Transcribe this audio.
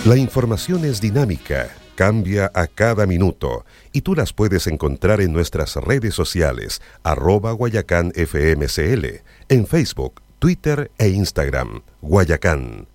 La información es dinámica, cambia a cada minuto y tú las puedes encontrar en nuestras redes sociales @GuayacánFMCL, en Facebook, Twitter e Instagram. Guayacán,